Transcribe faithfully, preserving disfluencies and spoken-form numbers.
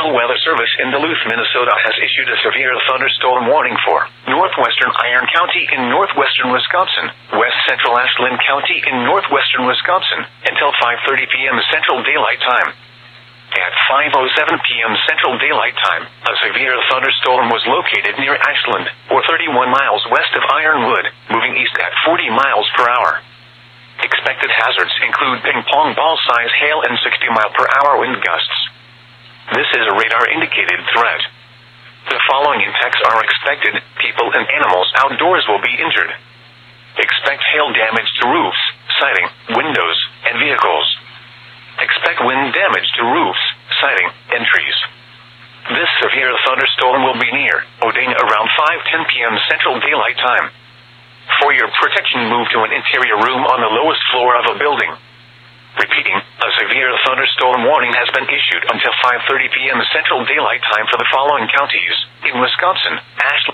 National Weather Service in Duluth, Minnesota has issued a severe thunderstorm warning for northwestern Iron County in northwestern Wisconsin, west central Ashland County in northwestern Wisconsin, until five thirty p.m. Central Daylight Time. At five oh seven p.m. Central Daylight Time, a severe thunderstorm was located near Ashland, or thirty-one miles west of Ironwood, moving east at forty miles per hour. Expected hazards include ping-pong ball-size hail and sixty mile per hour wind gusts. This is a radar-indicated threat. The following impacts are expected: people and animals outdoors will be injured. Expect hail damage to roofs, siding, windows, and vehicles. Expect wind damage to roofs, siding, and trees. This severe thunderstorm will be near Oding around five ten p.m. Central Daylight Time. For your protection, move to an interior room on the lowest floor of a building. Repeating, a severe thunderstorm warning has been issued until five thirty p.m. Central Daylight Time for the following counties: in Wisconsin, Ashland,